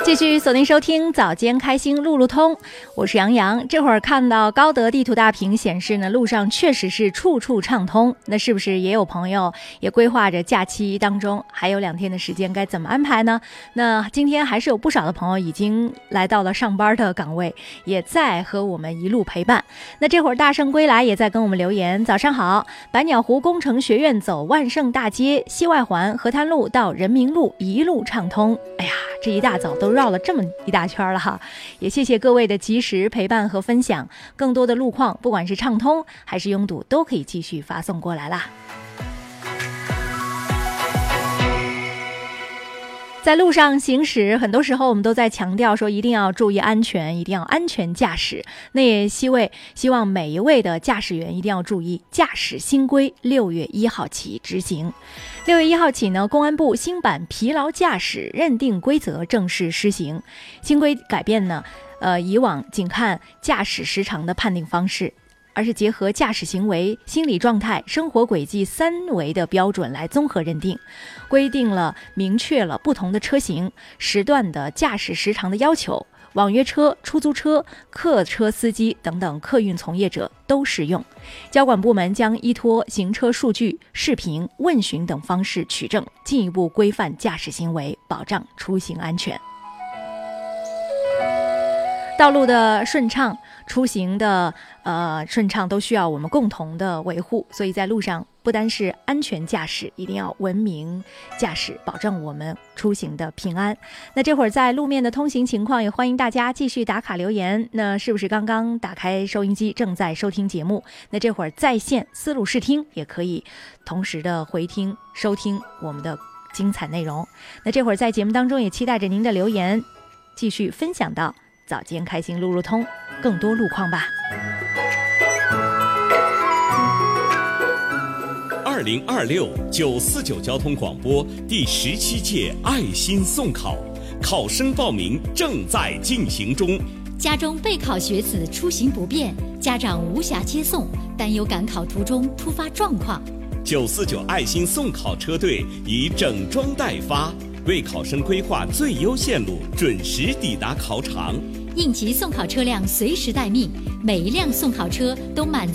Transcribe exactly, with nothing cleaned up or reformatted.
继续锁定收听早间开心路路通，我是杨洋。这会儿看到高德地图大屏显示呢，路上确实是处处畅通。那是不是也有朋友也规划着假期当中还有两天的时间该怎么安排呢？那今天还是有不少的朋友已经来到了上班的岗位，也在和我们一路陪伴。那这会儿大圣归来也在跟我们留言，早上好，百鸟湖工程学院走万盛大街，西外环河滩路到人民路一路畅通。哎呀，这一大早都绕了这么一大圈了哈，也谢谢各位的及时陪伴和分享。更多的路况，不管是畅通还是拥堵，都可以继续发送过来啦。在路上行驶，很多时候我们都在强调说一定要注意安全，一定要安全驾驶。那也希望希望每一位的驾驶员一定要注意，驾驶新规六月一号起执行。六月一号起呢，公安部新版疲劳驾驶认定规则正式施行。新规改变呢，呃，以往仅看驾驶时长的判定方式，而是结合驾驶行为、心理状态、生活轨迹三维的标准来综合认定，规定了明确了不同的车型、时段的驾驶时长的要求。网约车、出租车、客车司机等等客运从业者都适用。交管部门将依托行车数据、视频、问询等方式取证，进一步规范驾驶行为，保障出行安全。道路的顺畅，出行的呃顺畅都需要我们共同的维护，所以在路上不单是安全驾驶，一定要文明驾驶，保证我们出行的平安。那这会儿在路面的通行情况，也欢迎大家继续打卡留言。那是不是刚刚打开收音机正在收听节目？那这会儿在线思路试听也可以同时的回听收听我们的精彩内容。那这会儿在节目当中也期待着您的留言，继续分享到早间开心路路通更多路况吧。 二零二六九四九交通广播第十七届爱心送考，考生报名正在进行中。 家中备考学子出行不便，家长无暇接送，担忧赶考途中突发状况， 九四九爱心送考车队已整装待发，为考生规划最优线路，准时抵达考场。 应急送考车辆随时待命，每一辆送考车都满